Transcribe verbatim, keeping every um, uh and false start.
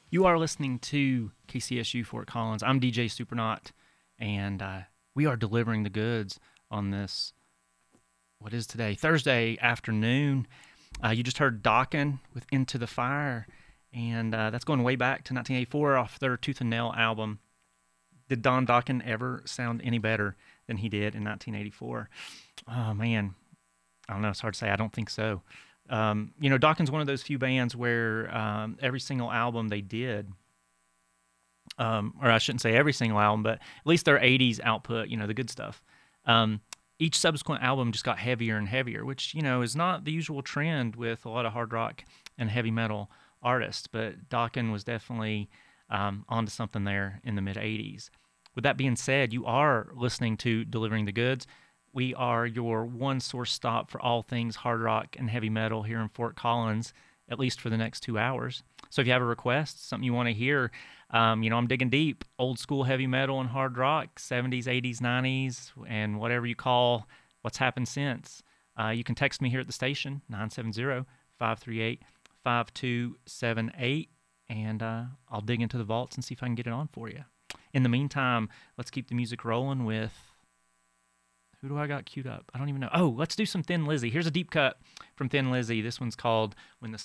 You are listening to K C S U Fort Collins. I'm D J Supernaut, and uh, we are delivering the goods on this, what is today? Thursday afternoon. Uh, you just heard Dokken with Into the Fire, and uh, that's going way back to nineteen eighty-four off their Tooth and Nail album. Did Don Dokken ever sound any better than he did in nineteen eighty-four? Oh, man. I don't know. It's hard to say. I don't think so. Um, you know, Dawkins one of those few bands where um, every single album they did, um, or I shouldn't say every single album, but at least their eighties output, you know, the good stuff. Um, each subsequent album just got heavier and heavier, which, you know, is not the usual trend with a lot of hard rock and heavy metal artists, but Dokken was definitely um, onto something there in the mid-eighties. With that being said, you are listening to Delivering the Goods. We are your one source stop for all things hard rock and heavy metal here in Fort Collins, at least for the next two hours. So if you have a request, something you want to hear, um, you know, I'm digging deep. Old school heavy metal and hard rock, seventies, eighties, nineties, and whatever you call what's happened since. Uh, you can text me here at the station, nine seven zero, five three eight, five two seven eight, and uh, I'll dig into the vaults and see if I can get it on for you. In the meantime, let's keep the music rolling with... Who do I got queued up? I don't even know. Oh, let's do some Thin Lizzy. Here's a deep cut from Thin Lizzy. This one's called When the